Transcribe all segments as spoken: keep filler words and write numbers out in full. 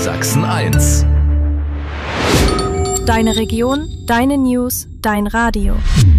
Sachsen eins. Deine Region, deine News, dein Radio.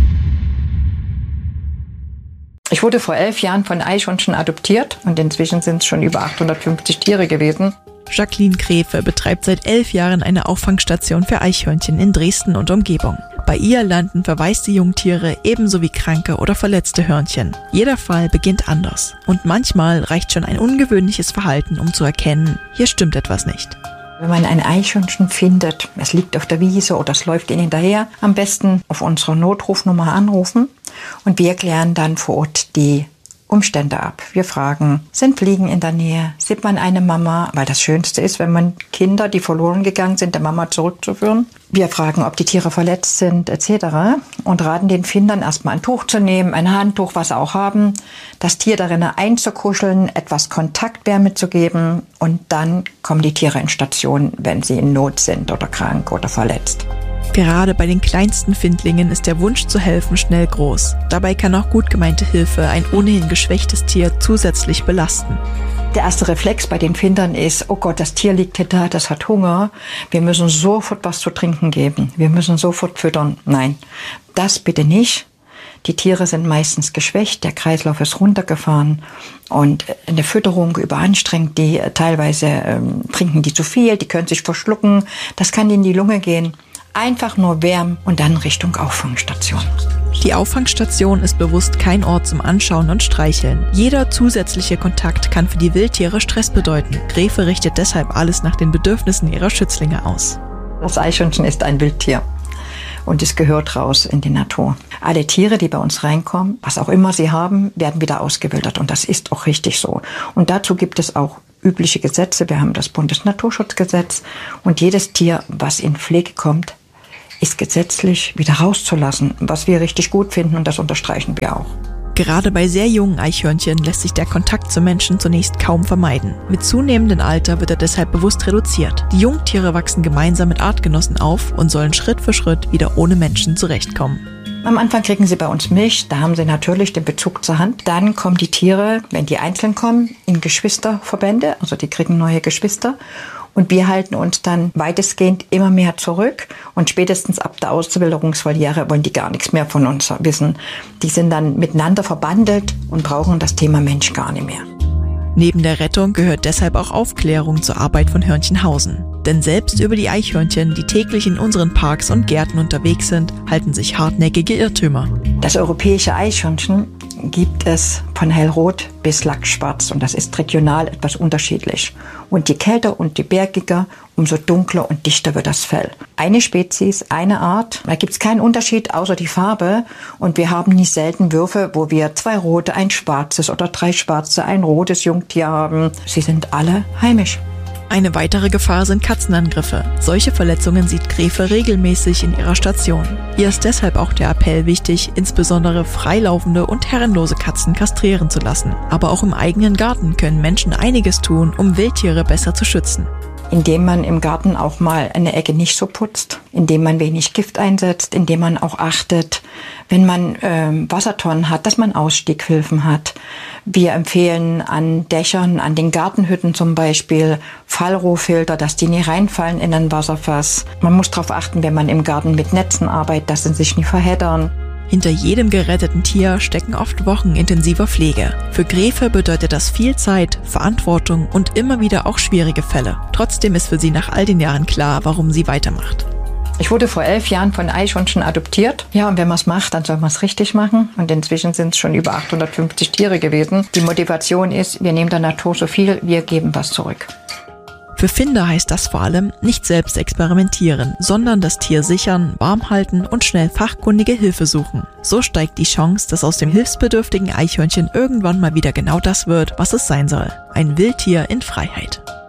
Ich wurde vor elf Jahren von Eichhörnchen adoptiert und inzwischen sind es schon über achthundertfünfzig Tiere gewesen. Jacqueline Gräfe betreibt seit elf Jahren eine Auffangstation für Eichhörnchen in Dresden und Umgebung. Bei ihr landen verwaiste Jungtiere ebenso wie kranke oder verletzte Hörnchen. Jeder Fall beginnt anders und manchmal reicht schon ein ungewöhnliches Verhalten, um zu erkennen, hier stimmt etwas nicht. Wenn man ein Eichhörnchen findet, es liegt auf der Wiese oder es läuft ihnen hinterher, am besten auf unsere Notrufnummer anrufen und wir klären dann vor Ort die Umstände ab. Wir fragen, sind Fliegen in der Nähe? Sieht man eine Mama? Weil das Schönste ist, wenn man Kinder, die verloren gegangen sind, der Mama zurückzuführen. Wir fragen, ob die Tiere verletzt sind, et cetera. Und raten den Findern, erstmal ein Tuch zu nehmen, ein Handtuch, was sie auch haben, das Tier darin einzukuscheln, etwas Kontaktwärme zu geben und dann kommen die Tiere in Station, wenn sie in Not sind oder krank oder verletzt. Gerade bei den kleinsten Findlingen ist der Wunsch zu helfen schnell groß. Dabei kann auch gut gemeinte Hilfe ein ohnehin geschwächtes Tier zusätzlich belasten. Der erste Reflex bei den Findern ist, oh Gott, das Tier liegt hier da, das hat Hunger. Wir müssen sofort was zu trinken geben. Wir müssen sofort füttern. Nein, das bitte nicht. Die Tiere sind meistens geschwächt, der Kreislauf ist runtergefahren und eine Fütterung überanstrengt, die teilweise ähm, trinken die zu viel, die können sich verschlucken, das kann in die Lunge gehen. Einfach nur wärmen und dann Richtung Auffangstation. Die Auffangstation ist bewusst kein Ort zum Anschauen und Streicheln. Jeder zusätzliche Kontakt kann für die Wildtiere Stress bedeuten. Gräfe richtet deshalb alles nach den Bedürfnissen ihrer Schützlinge aus. Das Eichhörnchen ist ein Wildtier und es gehört raus in die Natur. Alle Tiere, die bei uns reinkommen, was auch immer sie haben, werden wieder ausgewildert und das ist auch richtig so. Und dazu gibt es auch übliche Gesetze. Wir haben das Bundesnaturschutzgesetz und jedes Tier, was in Pflege kommt, ist gesetzlich wieder rauszulassen, was wir richtig gut finden und das unterstreichen wir auch. Gerade bei sehr jungen Eichhörnchen lässt sich der Kontakt zu Menschen zunächst kaum vermeiden. Mit zunehmendem Alter wird er deshalb bewusst reduziert. Die Jungtiere wachsen gemeinsam mit Artgenossen auf und sollen Schritt für Schritt wieder ohne Menschen zurechtkommen. Am Anfang kriegen sie bei uns Milch, da haben sie natürlich den Bezug zur Hand. Dann kommen die Tiere, wenn die einzeln kommen, in Geschwisterverbände, also die kriegen neue Geschwister. Und wir halten uns dann weitestgehend immer mehr zurück und spätestens ab der Auswilderungsvoliere wollen die gar nichts mehr von uns wissen. Die sind dann miteinander verbandelt und brauchen das Thema Mensch gar nicht mehr. Neben der Rettung gehört deshalb auch Aufklärung zur Arbeit von Hörnchenhausen. Denn selbst über die Eichhörnchen, die täglich in unseren Parks und Gärten unterwegs sind, halten sich hartnäckige Irrtümer. Das europäische Eichhörnchen gibt es von hellrot bis lachsschwarz und das ist regional etwas unterschiedlich. Und je kälter und je bergiger, umso dunkler und dichter wird das Fell. Eine Spezies, eine Art, da gibt es keinen Unterschied außer die Farbe und wir haben nicht selten Würfe, wo wir zwei rote, ein schwarzes oder drei schwarze, ein rotes Jungtier haben. Sie sind alle heimisch. Eine weitere Gefahr sind Katzenangriffe. Solche Verletzungen sieht Gräfe regelmäßig in ihrer Station. Hier ist deshalb auch der Appell wichtig, insbesondere freilaufende und herrenlose Katzen kastrieren zu lassen. Aber auch im eigenen Garten können Menschen einiges tun, um Wildtiere besser zu schützen. Indem man im Garten auch mal eine Ecke nicht so putzt, indem man wenig Gift einsetzt, indem man auch achtet, wenn man ähm, Wassertonnen hat, dass man Ausstieghilfen hat. Wir empfehlen an Dächern, an den Gartenhütten zum Beispiel Fallrohrfilter, dass die nie reinfallen in ein Wasserfass. Man muss darauf achten, wenn man im Garten mit Netzen arbeitet, dass sie sich nie verheddern. Hinter jedem geretteten Tier stecken oft Wochen intensiver Pflege. Für Gräfe bedeutet das viel Zeit, Verantwortung und immer wieder auch schwierige Fälle. Trotzdem ist für sie nach all den Jahren klar, warum sie weitermacht. Ich wurde vor elf Jahren von Eichhörnchen adoptiert. Ja, und wenn man es macht, dann soll man es richtig machen. Und inzwischen sind es schon über achthundertfünfzig Tiere gewesen. Die Motivation ist, wir nehmen der Natur so viel, wir geben was zurück. Für Finder heißt das vor allem, nicht selbst experimentieren, sondern das Tier sichern, warm halten und schnell fachkundige Hilfe suchen. So steigt die Chance, dass aus dem hilfsbedürftigen Eichhörnchen irgendwann mal wieder genau das wird, was es sein soll. Ein Wildtier in Freiheit.